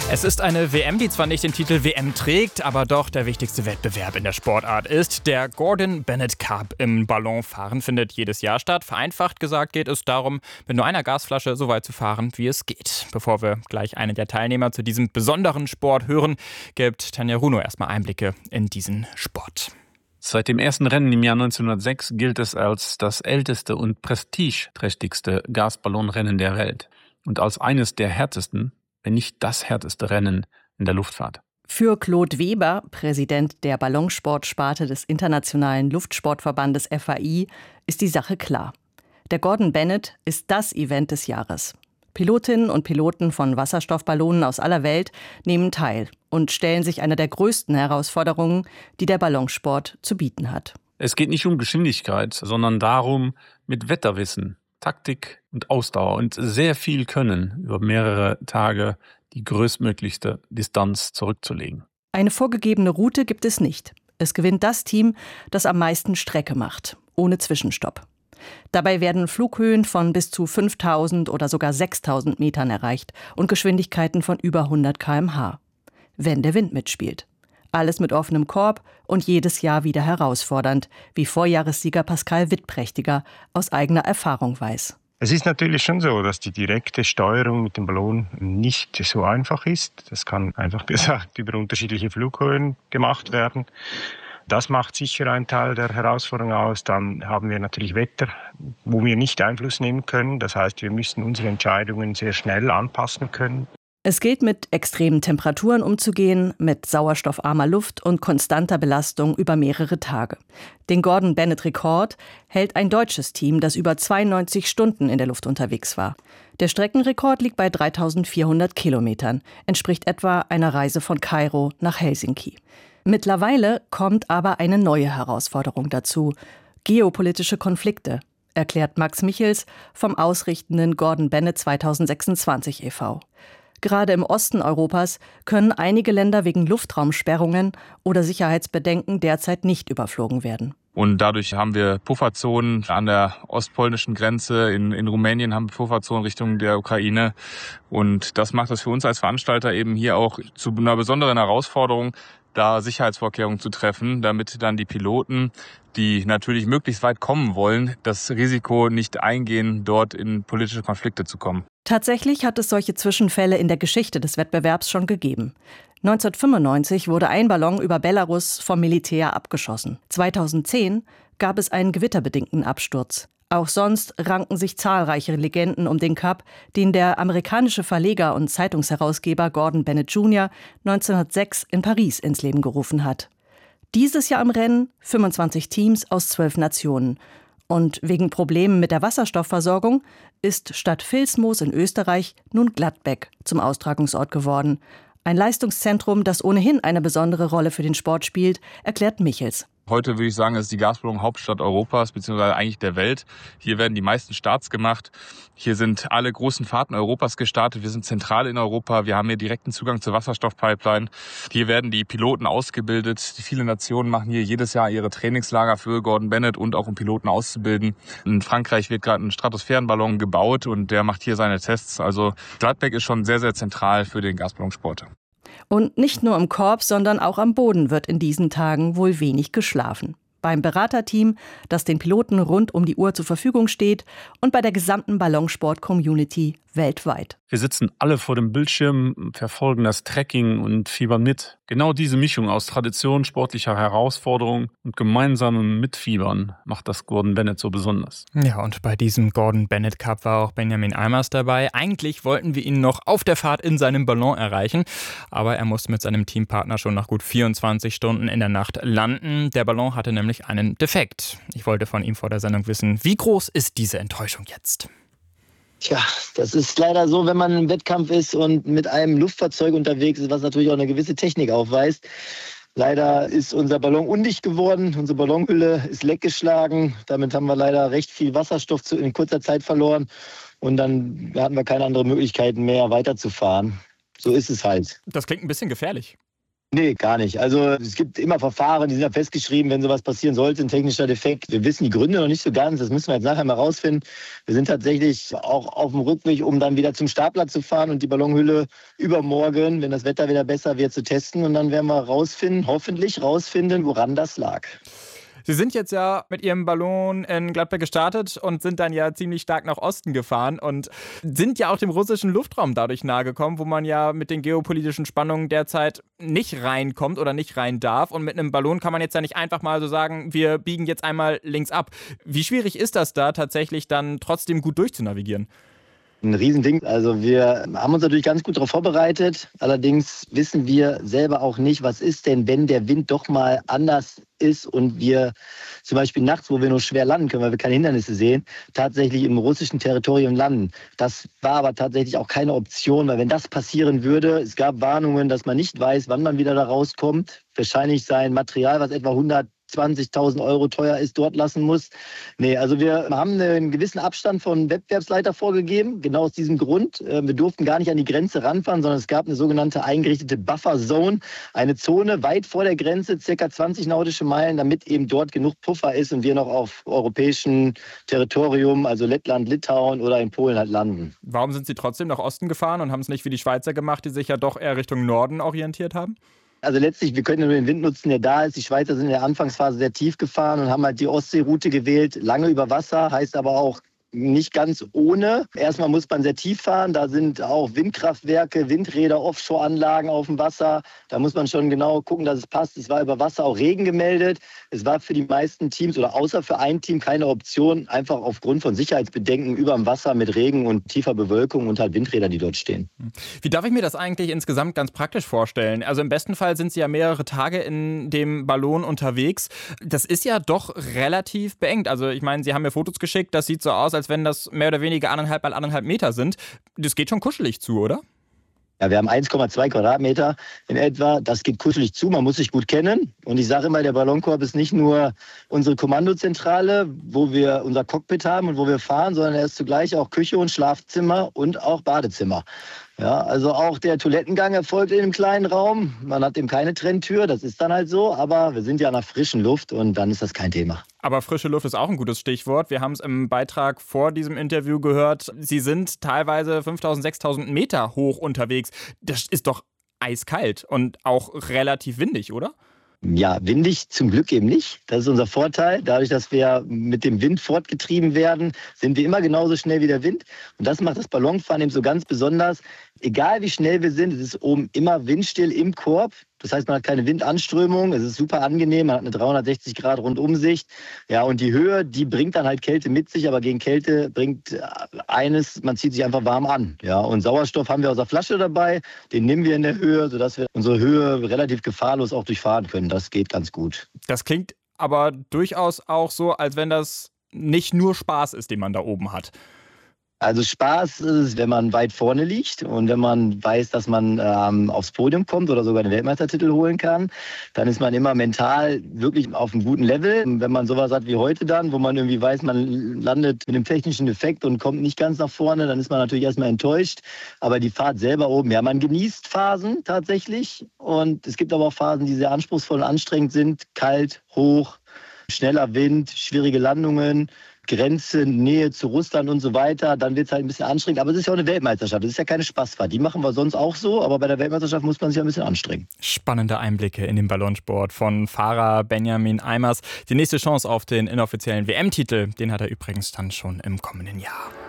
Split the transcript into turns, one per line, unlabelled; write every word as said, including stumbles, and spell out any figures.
Es ist eine W M, die zwar nicht den Titel W M trägt, aber doch der wichtigste Wettbewerb in der Sportart ist. Der Gordon Bennett Cup im Ballonfahren findet jedes Jahr statt. Vereinfacht gesagt geht es darum, mit nur einer Gasflasche so weit zu fahren, wie es geht. Bevor wir gleich einen der Teilnehmer zu diesem besonderen Sport hören, gibt Tanja Runo erstmal Einblicke in diesen Sport.
Seit dem ersten Rennen im Jahr neunzehnhundertsechs gilt es als das älteste und prestigeträchtigste Gasballonrennen der Welt und als eines der härtesten, wenn nicht das härteste Rennen in der Luftfahrt.
Für Claude Weber, Präsident der Ballonsportsparte des Internationalen Luftsportverbandes F A I, ist die Sache klar. Der Gordon Bennett ist das Event des Jahres. Pilotinnen und Piloten von Wasserstoffballonen aus aller Welt nehmen teil und stellen sich einer der größten Herausforderungen, die der Ballonsport zu bieten hat.
Es geht nicht um Geschwindigkeit, sondern darum, mit Wetterwissen, Taktik und Ausdauer und sehr viel Können über mehrere Tage die größtmöglichste Distanz zurückzulegen.
Eine vorgegebene Route gibt es nicht. Es gewinnt das Team, das am meisten Strecke macht, ohne Zwischenstopp. Dabei werden Flughöhen von bis zu fünftausend oder sogar sechstausend Metern erreicht und Geschwindigkeiten von über hundert Kilometer pro Stunde. Wenn der Wind mitspielt. Alles mit offenem Korb und jedes Jahr wieder herausfordernd, wie Vorjahressieger Pascal Wittprächtiger aus eigener Erfahrung weiß.
Es ist natürlich schon so, dass die direkte Steuerung mit dem Ballon nicht so einfach ist. Das kann einfach gesagt über unterschiedliche Flughöhen gemacht werden. Das macht sicher einen Teil der Herausforderung aus. Dann haben wir natürlich Wetter, wo wir nicht Einfluss nehmen können. Das heißt, wir müssen unsere Entscheidungen sehr schnell anpassen können.
Es gilt, mit extremen Temperaturen umzugehen, mit sauerstoffarmer Luft und konstanter Belastung über mehrere Tage. Den Gordon Bennett-Rekord hält ein deutsches Team, das über zweiundneunzig Stunden in der Luft unterwegs war. Der Streckenrekord liegt bei dreitausendvierhundert Kilometern, entspricht etwa einer Reise von Kairo nach Helsinki. Mittlerweile kommt aber eine neue Herausforderung dazu: geopolitische Konflikte, erklärt Max Michels vom ausrichtenden Gordon Bennett zweitausendsechsundzwanzig e V Gerade im Osten Europas können einige Länder wegen Luftraumsperrungen oder Sicherheitsbedenken derzeit nicht überflogen werden.
Und dadurch haben wir Pufferzonen an der ostpolnischen Grenze. In, in Rumänien haben wir Pufferzonen Richtung der Ukraine. Und das macht es für uns als Veranstalter eben hier auch zu einer besonderen Herausforderung, da Sicherheitsvorkehrungen zu treffen, damit dann die Piloten, die natürlich möglichst weit kommen wollen, das Risiko nicht eingehen, dort in politische Konflikte zu kommen.
Tatsächlich hat es solche Zwischenfälle in der Geschichte des Wettbewerbs schon gegeben. neunzehnhundertfünfundneunzig wurde ein Ballon über Belarus vom Militär abgeschossen. zweitausendzehn gab es einen gewitterbedingten Absturz. Auch sonst ranken sich zahlreiche Legenden um den Cup, den der amerikanische Verleger und Zeitungsherausgeber Gordon Bennett Junior neunzehnhundertsechs in Paris ins Leben gerufen hat. Dieses Jahr im Rennen fünfundzwanzig Teams aus zwölf Nationen. Und wegen Problemen mit der Wasserstoffversorgung ist statt Vilsmos in Österreich nun Gladbeck zum Austragungsort geworden. Ein Leistungszentrum, das ohnehin eine besondere Rolle für den Sport spielt, erklärt Michels.
Heute würde ich sagen, es ist die Gasballon-Hauptstadt Europas, beziehungsweise eigentlich der Welt. Hier werden die meisten Starts gemacht. Hier sind alle großen Fahrten Europas gestartet. Wir sind zentral in Europa. Wir haben hier direkten Zugang zur Wasserstoffpipeline. Hier werden die Piloten ausgebildet. Viele Nationen machen hier jedes Jahr ihre Trainingslager für Gordon Bennett und auch um Piloten auszubilden. In Frankreich wird gerade ein Stratosphärenballon gebaut und der macht hier seine Tests. Also Gladbeck ist schon sehr, sehr zentral für den Gasballonsport.
Und nicht nur im Korb, sondern auch am Boden wird in diesen Tagen wohl wenig geschlafen. Beim Beraterteam, das den Piloten rund um die Uhr zur Verfügung steht, und bei der gesamten Ballonsport-Community weltweit.
Wir sitzen alle vor dem Bildschirm, verfolgen das Tracking und fiebern mit. Genau diese Mischung aus Tradition, sportlicher Herausforderung und gemeinsamem Mitfiebern macht das Gordon Bennett so besonders.
Ja, und bei diesem Gordon Bennett Cup war auch Benjamin Eimers dabei. Eigentlich wollten wir ihn noch auf der Fahrt in seinem Ballon erreichen, aber er musste mit seinem Teampartner schon nach gut vierundzwanzig Stunden in der Nacht landen. Der Ballon hatte nämlich einen Defekt. Ich wollte von ihm vor der Sendung wissen, wie groß ist diese Enttäuschung jetzt?
Tja, das ist leider so, wenn man im Wettkampf ist und mit einem Luftfahrzeug unterwegs ist, was natürlich auch eine gewisse Technik aufweist. Leider ist unser Ballon undicht geworden, unsere Ballonhülle ist leckgeschlagen. Damit haben wir leider recht viel Wasserstoff in kurzer Zeit verloren. Und dann hatten wir keine andere Möglichkeit mehr, weiterzufahren. So ist es halt.
Das klingt ein bisschen gefährlich.
Nee, gar nicht. Also es gibt immer Verfahren, die sind ja festgeschrieben, wenn sowas passieren sollte, ein technischer Defekt. Wir wissen die Gründe noch nicht so ganz, das müssen wir jetzt nachher mal rausfinden. Wir sind tatsächlich auch auf dem Rückweg, um dann wieder zum Startplatz zu fahren und die Ballonhülle übermorgen, wenn das Wetter wieder besser wird, zu testen. Und dann werden wir rausfinden, hoffentlich rausfinden, woran das lag.
Sie sind jetzt ja mit Ihrem Ballon in Gladbeck gestartet und sind dann ja ziemlich stark nach Osten gefahren und sind ja auch dem russischen Luftraum dadurch nahegekommen, wo man ja mit den geopolitischen Spannungen derzeit nicht reinkommt oder nicht rein darf. Und mit einem Ballon kann man jetzt ja nicht einfach mal so sagen, wir biegen jetzt einmal links ab. Wie schwierig ist das da tatsächlich dann trotzdem gut durchzunavigieren?
Ein Riesending. Also wir haben uns natürlich ganz gut darauf vorbereitet. Allerdings wissen wir selber auch nicht, was ist denn, wenn der Wind doch mal anders ist und wir zum Beispiel nachts, wo wir nur schwer landen können, weil wir keine Hindernisse sehen, tatsächlich im russischen Territorium landen. Das war aber tatsächlich auch keine Option, weil wenn das passieren würde, es gab Warnungen, dass man nicht weiß, wann man wieder da rauskommt. Wahrscheinlich sein Material, was etwa hundertzwanzigtausend Euro teuer ist, dort lassen muss. Nee, also wir haben einen gewissen Abstand von Wettbewerbsleiter vorgegeben, genau aus diesem Grund. Wir durften gar nicht an die Grenze ranfahren, sondern es gab eine sogenannte eingerichtete Buffer Zone, eine Zone weit vor der Grenze, circa zwanzig nautische Meilen, damit eben dort genug Puffer ist und wir noch auf europäischem Territorium, also Lettland, Litauen oder in Polen halt landen.
Warum sind Sie trotzdem nach Osten gefahren und haben es nicht wie die Schweizer gemacht, die sich ja doch eher Richtung Norden orientiert haben?
Also letztlich, wir können ja nur den Wind nutzen, der da ist. Die Schweizer sind in der Anfangsphase sehr tief gefahren und haben halt die Ostseeroute gewählt, lange über Wasser, heißt aber auch nicht ganz ohne. Erstmal muss man sehr tief fahren, da sind auch Windkraftwerke, Windräder, Offshore-Anlagen auf dem Wasser. Da muss man schon genau gucken, dass es passt. Es war über Wasser auch Regen gemeldet. Es war für die meisten Teams oder außer für ein Team keine Option, einfach aufgrund von Sicherheitsbedenken über dem Wasser mit Regen und tiefer Bewölkung und halt Windräder, die dort stehen.
Wie darf ich mir das eigentlich insgesamt ganz praktisch vorstellen? Also im besten Fall sind Sie ja mehrere Tage in dem Ballon unterwegs. Das ist ja doch relativ beengt. Also ich meine, Sie haben mir Fotos geschickt, das sieht so aus, als wenn das mehr oder weniger anderthalb mal anderthalb Meter sind. Das geht schon kuschelig zu, oder?
Ja, wir haben eins Komma zwei Quadratmeter in etwa. Das geht kuschelig zu, man muss sich gut kennen. Und ich sage immer, der Ballonkorb ist nicht nur unsere Kommandozentrale, wo wir unser Cockpit haben und wo wir fahren, sondern er ist zugleich auch Küche und Schlafzimmer und auch Badezimmer. Ja, also auch der Toilettengang erfolgt in einem kleinen Raum. Man hat eben keine Trenntür, das ist dann halt so. Aber wir sind ja nach frischen Luft und dann ist das kein Thema.
Aber frische Luft ist auch ein gutes Stichwort. Wir haben es im Beitrag vor diesem Interview gehört. Sie sind teilweise fünftausend, sechstausend Meter hoch unterwegs. Das ist doch eiskalt und auch relativ windig, oder?
Ja, windig zum Glück eben nicht. Das ist unser Vorteil. Dadurch, dass wir mit dem Wind fortgetrieben werden, sind wir immer genauso schnell wie der Wind. Und das macht das Ballonfahren eben so ganz besonders. Egal wie schnell wir sind, es ist oben immer windstill im Korb. Das heißt, man hat keine Windanströmung. Es ist super angenehm. Man hat eine dreihundertsechzig Grad Rundumsicht. Ja, und die Höhe, die bringt dann halt Kälte mit sich. Aber gegen Kälte bringt eines, man zieht sich einfach warm an. Ja, und Sauerstoff haben wir aus der Flasche dabei. Den nehmen wir in der Höhe, sodass wir unsere Höhe relativ gefahrlos auch durchfahren können. Das geht ganz gut.
Das klingt aber durchaus auch so, als wenn das nicht nur Spaß ist, den man da oben hat.
Also Spaß ist es, wenn man weit vorne liegt und wenn man weiß, dass man ähm, aufs Podium kommt oder sogar den Weltmeistertitel holen kann, dann ist man immer mental wirklich auf einem guten Level. Und wenn man sowas hat wie heute dann, wo man irgendwie weiß, man landet mit einem technischen Defekt und kommt nicht ganz nach vorne, dann ist man natürlich erstmal enttäuscht. Aber die Fahrt selber oben, ja, man genießt Phasen tatsächlich und es gibt aber auch Phasen, die sehr anspruchsvoll und anstrengend sind. Kalt, hoch, schneller Wind, schwierige Landungen, Grenze, Nähe zu Russland und so weiter, dann wird es halt ein bisschen anstrengend. Aber es ist ja auch eine Weltmeisterschaft, es ist ja keine Spaßfahrt. Die machen wir sonst auch so, aber bei der Weltmeisterschaft muss man sich ein bisschen anstrengen.
Spannende Einblicke in den Ballonsport von Fahrer Benjamin Eimers. Die nächste Chance auf den inoffiziellen W M-Titel, den hat er übrigens dann schon im kommenden Jahr.